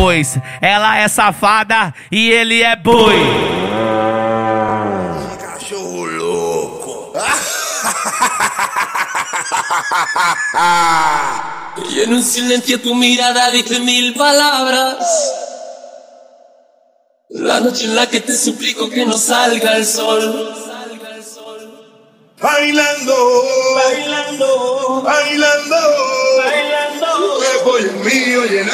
Pois ela é safada e ele é boi. Cachorro louco. Y en un silencio tu mirada dice 1000 palabras. La noche en la que te suplico que no salga el sol. Bailando, bailando, bailando, bailando. El pollo es mío, llena.